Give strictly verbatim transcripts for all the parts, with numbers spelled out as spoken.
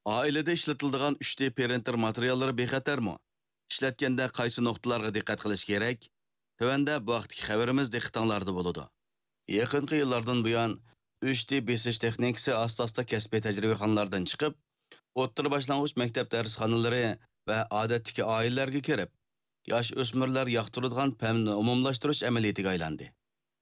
Oilada ishlatiladigan uch D printer materiallari bexatarmi? Ishlatganda qaysi nuqtalarga diqqat qilish kerak? Tövəndə bu vaqtdagi xəbərimiz diqqətinizdə bo'ladi. Yaqinqi yillardan buyon uch D besish texnikasi asosida kasbiy tajribaxonalardan chiqib, o'rta boshlang'ich maktab darsxonalari va odatdagi oilalarga kirib, yosh o'smirlar yoqtiradigan fanni umumlashtirish amaliyatiga aylandi.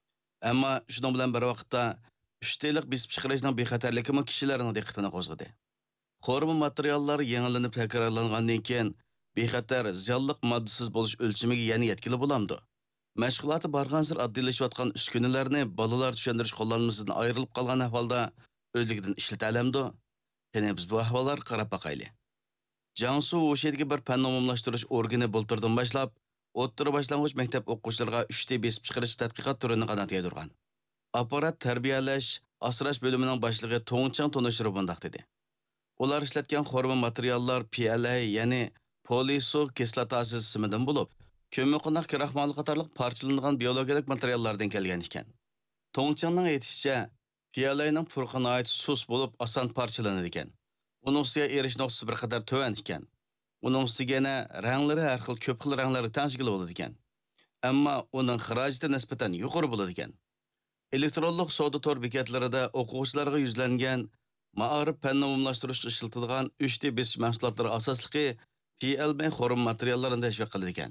Ammo shuning bilan bir vaqtda uch D'lik besib chiqarishning bexatarligi kishilarning diqqatini qo'zg'adi. Qorma materiallar yangilanib takrorlangandan keyin bexatar ziyonliq moddasiz bo'lish o'lchamiga yana yetkili bo'lamdi. Mashg'uloti barg'ansir oddiylashayotgan uskunalarni bolalar tushuntirish qo'llanmasidan ayrilib qolgan ahvolda o'zligidan ishlata olamdi. Yana biz bu ahvollar qarab boqaylik. Jiangsu Wushidagi bir fan umumlashtirish organi bo'ltirdan boshlab, o'rta boshlang'ich maktab o'quvchilariga uch D besib chiqarish tadqiqot turini qanot yedirgan. Apparat tarbiyalash, asrash bo'limining boshlig'i Tongchang Tonishiro bundoq dedi. Ular ishlatgan xorma materiallar P L A, ya'ni poliso kislotasi ismidan bo'lib, ko'mir kraxmal qatorliq parchalangan biologik materiallardan kelgan ekan. Tongchangning aytishicha, P L A'ning purqina oid sus bo'lib oson parchalanadi ekan. Uning ustiga erish nuqtasi bir qadar to'van ekan. Uning ustiga yana ranglari har xil ko'p xil ranglarga tashkil bo'ladi ekan. Ammo uning xarajati nisbatan yuqori bo'ladi ekan. Elektronlik savdo tor bekatlarida o'quvchilarga yuzlangan ma'arif fanni umumlashtirishga ishlatiladigan uch D besish mahsulotlari asosligi P L A xorma materiallarini tashviq qiladi ekan.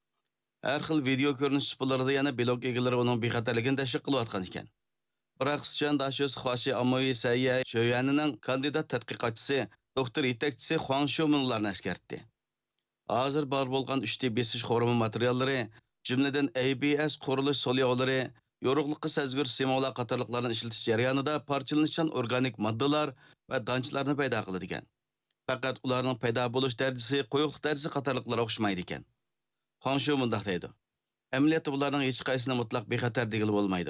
Har xil video ko'rinish supalarida yana blog egalari uning bexatarligini tashviq qilayotgan ekan. Biroq Sichuan Dashus Xashi Amoyi Sayya Shoyanining kandidat tadqiqotchisi, doktor yetakchisi Huang Xiuminlarni eskartdi. Hozir bor bo'lgan uch D besish xorma materiallari, jumladan A B S qurilish solyovlari, yorug'liqqa sezgir simvolar qatorliqlarni ishlatish jarayonida parchalanishchan organik moddalar va donchlarni paydo qiladi ekan. Faqat ularning paydo bo'lish darajasi, quyuqlik darajasi qatorliqlarga o'xshamaydi ekan. Huang Xiu mundaq deydi. Amaliyotda bularning hech qaysini mutlaq bexatar degili bo'lmaydi.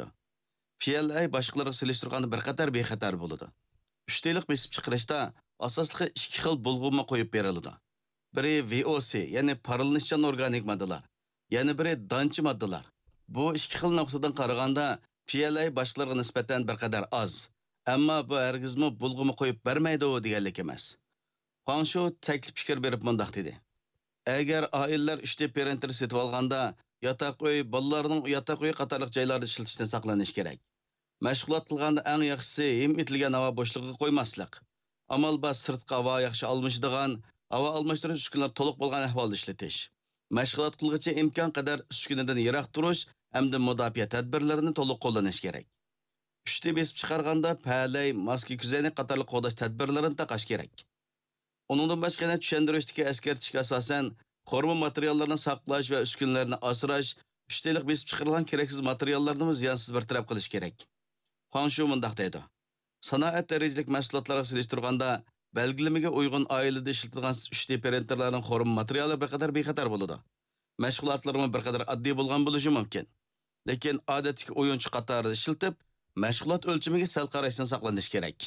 P L A boshqalarga solishtirganda bir qator bexatar bo'ladi. uch D'lik besib chiqarishda asosligi ikki xil bulg'uma qo'yib beriladi. Biri V O C, ya'ni parallanishchan organik moddalar, yana biri donchi moddalar. Bu ikki xil nuqtadan qaraganda P L A boshqalarga nisbatan bir qadar oz. Ammo bu hargizmi bulg'uma qo'yib bermaydi deganlik emas. Huang Xiu taklif fikr berib mundaq dedi. Agar oilalar uch D printer setib olganda, yotoq uy, bolalarning yotoq uy qatorliq joylarda ishlatishdan saqlanish kerak. Mashg'ulot qilganda eng yaxshisi him etilgan havo bo'shlig'iga qo'ymaslik. Amal bas sirtqa havo yaxshi almashadigan, havo almashtirish uskunalar to'liq bo'lgan ahvolda ishlatish. Mashg'ulot qilguncha imkon qadar uskunadan yiroq turish hamda mudofaa tadbirlarini to'liq qo'llanish kerak. uch D besib chiqarganda palay, maska kuzani qatorliq qo'llash tadbirlarini taqash kerak. Onundan boshqa yana tushuntirishdagi askartishga asosan xorma materiallarni saqlash va uskunalarni asrash, uch D'lik besib chiqarilgan keraksiz materiallarni ziyonsiz bartaraf qilish kerak. Huang Xiu mundaq deydi. Sanoat darajalik mahsulotlarga solishtirganda belgilamaga uyg'un oilada ishlatilgan uch D printerlarning xorma materiallari bir qadar bexatar bo'ladi. Mashg'ulotlarimiz bir qadar oddiy bo'lgan bo'lishi mumkin. Lekin odatdagi o'yinchi qatorida ishlatib, mashg'ulot o'lchamiga sal qarashdan saqlanish kerak.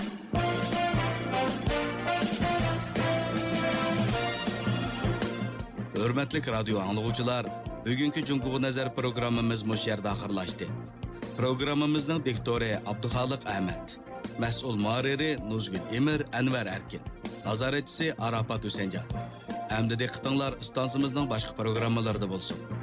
Hurmatli radio anglag'uvchilar, bugungi Junguga nazar programmamiz mush yerda oxirlashdi. Programmamizning diktori Abduxoliq Ahmad, mas'ul muharriri Nuzgul Emir Anvar Erkin, nazoratchisi Arafat Husaynjon. Hamda diqqatinglar istansimizning boshqa programmalarida bo'lsin.